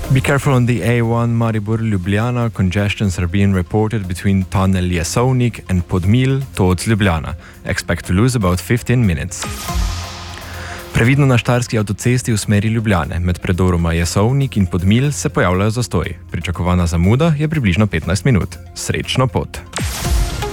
Be careful on the A1 Maribor-Ljubljana. Congestions are being reported between Tunnel Jesovnik and Podmil towards Ljubljana. Expect to lose about 15 minutes. Previdno na štajerski avtocesti v smeri Ljubljane. Med predoroma Jesovnik in Podmil se pojavljajo zastoji. Pričakovana zamuda je približno 15 minut. Srečno pot!